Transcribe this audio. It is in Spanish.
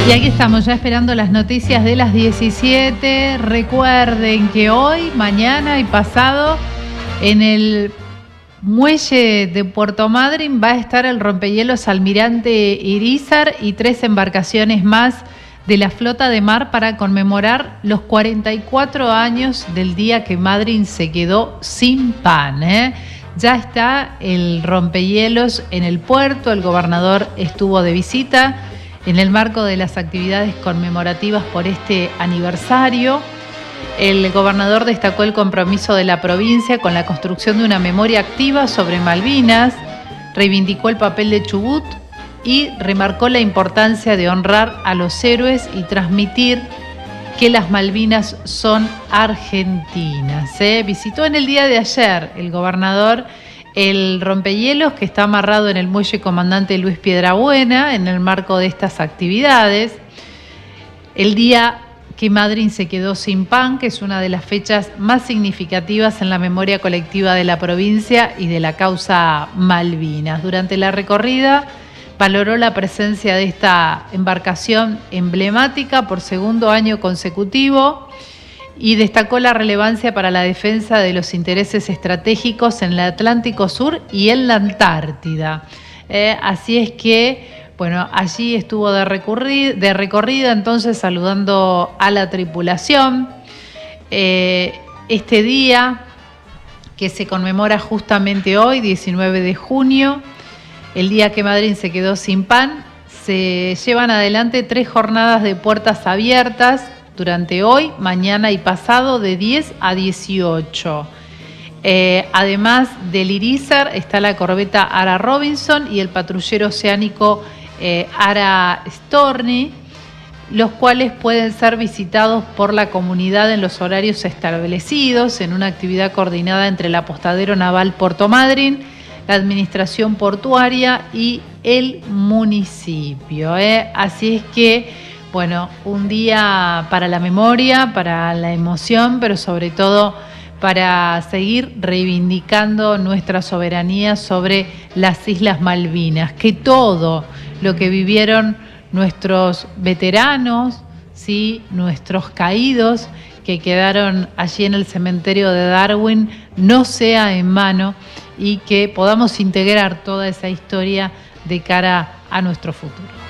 Y aquí estamos ya esperando las noticias de las 17. Recuerden que hoy, mañana y pasado en el muelle de Puerto Madryn va a estar el rompehielos Almirante Irízar y 3 embarcaciones más de la flota de mar para conmemorar los 44 años del día que Madryn se quedó sin pan. Ya está el rompehielos en el puerto, el gobernador estuvo de visita en el marco de las actividades conmemorativas por este aniversario. El gobernador destacó el compromiso de la provincia con la construcción de una memoria activa sobre Malvinas, reivindicó el papel de Chubut y remarcó la importancia de honrar a los héroes y transmitir que las Malvinas son argentinas. Visitó en el día de ayer el gobernador el rompehielos que está amarrado en el muelle Comandante Luis Piedrabuena en el marco de estas actividades. El día que Madryn se quedó sin pan, que es una de las fechas más significativas en la memoria colectiva de la provincia y de la causa Malvinas. Durante la recorrida valoró la presencia de esta embarcación emblemática por segundo año consecutivo y destacó la relevancia para la defensa de los intereses estratégicos en el Atlántico Sur y en la Antártida. Así es que, bueno, allí estuvo de recorrida, entonces saludando a la tripulación. Este día que se conmemora justamente hoy, 19 de junio, el día que Madryn se quedó sin pan, se llevan adelante 3 jornadas de puertas abiertas durante hoy, mañana y pasado de 10 a 18. Además del Irízar está la corbeta Ara Robinson y el patrullero oceánico Ara Storni, los cuales pueden ser visitados por la comunidad en los horarios establecidos en una actividad coordinada entre el apostadero naval Puerto Madryn, la administración portuaria y el municipio. Así es que, bueno, un día para la memoria, para la emoción, pero sobre todo para seguir reivindicando nuestra soberanía sobre las Islas Malvinas, que todo lo que vivieron nuestros veteranos, ¿sí?, nuestros caídos que quedaron allí en el cementerio de Darwin, no sea en vano y que podamos integrar toda esa historia de cara a nuestro futuro.